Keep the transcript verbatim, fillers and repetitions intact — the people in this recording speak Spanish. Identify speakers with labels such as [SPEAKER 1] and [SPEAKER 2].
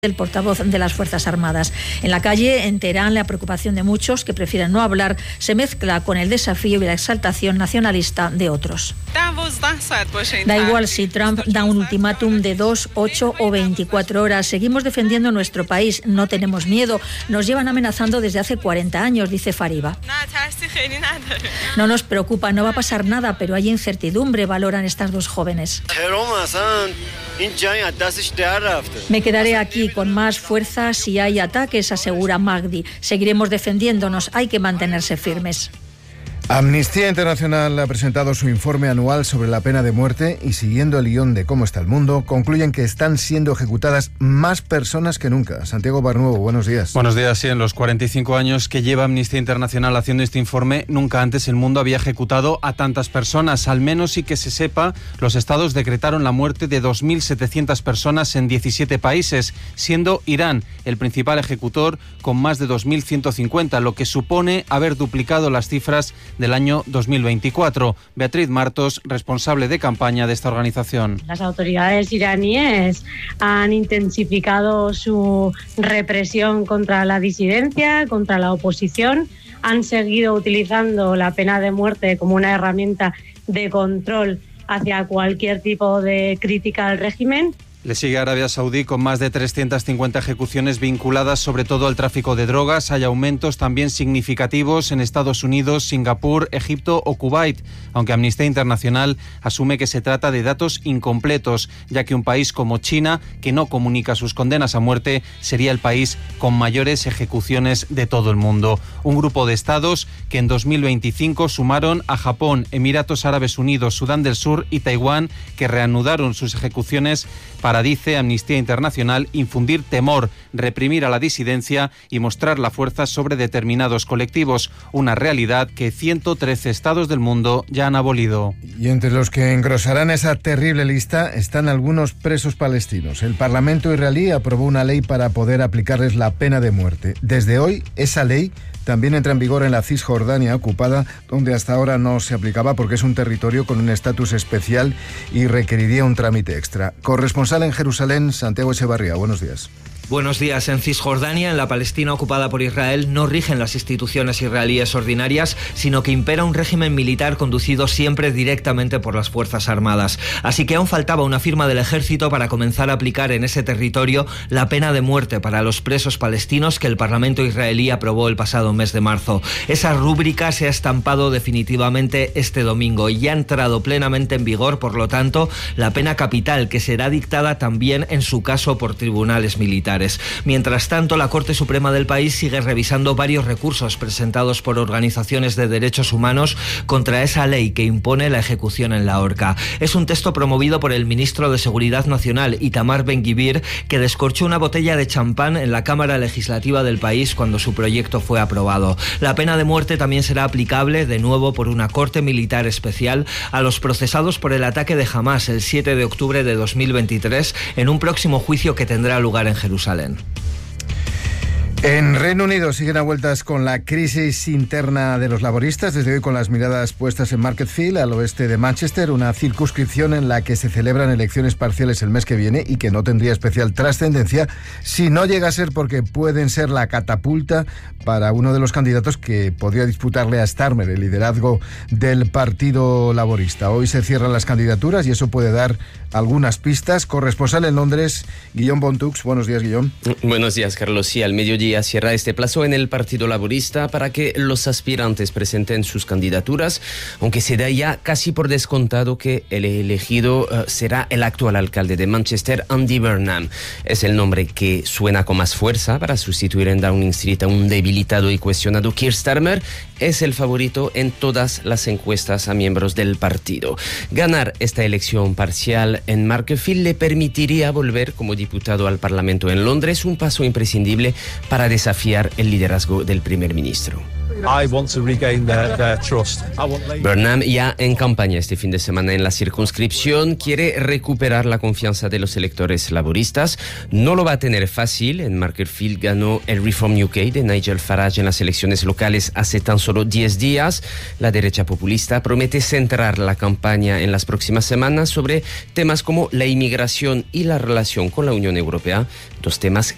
[SPEAKER 1] el portavoz de las Fuerzas Armadas. En la calle, en Teherán, la preocupación de muchos que prefieren no hablar se mezcla con el desafío y la exaltación nacionalista de otros. Da igual si Trump da un ultimátum de dos, ocho o veinticuatro horas. Seguimos defendiendo nuestro país. No tenemos miedo. Nos llevan amenazando desde hace cuarenta años, dice Fariba. No nos preocupa, no va a pasar nada, pero hay incertidumbre, valoran estas dos jóvenes. Me quedaré aquí con más fuerza si hay ataques, asegura Magdi. Seguiremos defendiéndonos, hay que mantenerse firmes.
[SPEAKER 2] Amnistía Internacional ha presentado su informe anual sobre la pena de muerte y, siguiendo el guión de Cómo está el mundo, concluyen que están siendo ejecutadas más personas que nunca. Santiago Barnuevo, buenos días.
[SPEAKER 3] Buenos días. Sí, en los cuarenta y cinco años que lleva Amnistía Internacional haciendo este informe, nunca antes el mundo había ejecutado a tantas personas. Al menos, y que se sepa, los estados decretaron la muerte de dos mil setecientas personas en diecisiete países, siendo Irán el principal ejecutor con más de dos mil ciento cincuenta, lo que supone haber duplicado las cifras del año dos mil veinticuatro. Beatriz Martos, responsable de campaña de esta organización.
[SPEAKER 4] Las autoridades iraníes han intensificado su represión contra la disidencia, contra la oposición. Han seguido utilizando la pena de muerte como una herramienta de control hacia cualquier tipo de crítica al régimen.
[SPEAKER 3] Le sigue Arabia Saudí con más de trescientas cincuenta ejecuciones vinculadas sobre todo al tráfico de drogas. Hay aumentos también significativos en Estados Unidos, Singapur, Egipto o Kuwait, aunque Amnistía Internacional asume que se trata de datos incompletos, ya que un país como China, que no comunica sus condenas a muerte, sería el país con mayores ejecuciones de todo el mundo. Un grupo de estados que en dos mil veinticinco sumaron a Japón, Emiratos Árabes Unidos, Sudán del Sur y Taiwán, que reanudaron sus ejecuciones para, dice Amnistía Internacional, infundir temor, reprimir a la disidencia y mostrar la fuerza sobre determinados colectivos, una realidad que ciento trece estados del mundo ya han abolido.
[SPEAKER 2] Y entre los que engrosarán esa terrible lista están algunos presos palestinos. El Parlamento israelí aprobó una ley para poder aplicarles la pena de muerte. Desde hoy, esa ley también entra en vigor en la Cisjordania ocupada, donde hasta ahora no se aplicaba porque es un territorio con un estatus especial y requeriría un trámite extra. Corresponsal en Jerusalén, Santiago Echevarría, buenos días.
[SPEAKER 5] Buenos días. En Cisjordania, en la Palestina ocupada por Israel, no rigen las instituciones israelíes ordinarias, sino que impera un régimen militar conducido siempre directamente por las Fuerzas Armadas. Así que aún faltaba una firma del ejército para comenzar a aplicar en ese territorio la pena de muerte para los presos palestinos que el Parlamento israelí aprobó el pasado mes de marzo. Esa rúbrica se ha estampado definitivamente este domingo y ha entrado plenamente en vigor, por lo tanto, la pena capital, que será dictada también en su caso por tribunales militares. Mientras tanto, la Corte Suprema del país sigue revisando varios recursos presentados por organizaciones de derechos humanos contra esa ley que impone la ejecución en la horca. Es un texto promovido por el ministro de Seguridad Nacional, Itamar Ben-Gvir, que descorchó una botella de champán en la Cámara Legislativa del país cuando su proyecto fue aprobado. La pena de muerte también será aplicable, de nuevo por una corte militar especial, a los procesados por el ataque de Hamás el siete de octubre de dos mil veintitrés en un próximo juicio que tendrá lugar en Jerusalén.
[SPEAKER 2] En Reino Unido siguen a vueltas con la crisis interna de los laboristas, desde hoy con las miradas puestas en Marketfield, al oeste de Manchester, una circunscripción en la que se celebran elecciones parciales el mes que viene y que no tendría especial trascendencia si no llega a ser porque pueden ser la catapulta para uno de los candidatos que podría disputarle a Starmer el liderazgo del Partido Laborista. Hoy se cierran las candidaturas y eso puede dar algunas pistas. Corresponsal en Londres, Guillaume Bontux. Buenos días, Guillaume.
[SPEAKER 6] Buenos días, Carlos. Sí, al mediodía cierra este plazo en el Partido Laborista para que los aspirantes presenten sus candidaturas, aunque se da ya casi por descontado que el elegido uh, será el actual alcalde de Manchester, Andy Burnham. Es el nombre que suena con más fuerza para sustituir en Downing Street a un debilitado y cuestionado Keir Starmer. Es el favorito en todas las encuestas a miembros del partido. Ganar esta elección parcial en Marketfield le permitiría volver como diputado al Parlamento en Londres, un paso imprescindible para desafiar el liderazgo del primer ministro.
[SPEAKER 7] I want to regain their, their trust. I want they...
[SPEAKER 6] Burnham, ya en campaña este fin de semana en la circunscripción, quiere recuperar la confianza de los electores laboristas. No lo va a tener fácil. En Marketfield ganó el Reform U K de Nigel Farage en las elecciones locales hace tan solo diez días. La derecha populista promete centrar la campaña en las próximas semanas sobre temas como la inmigración y la relación con la Unión Europea, dos temas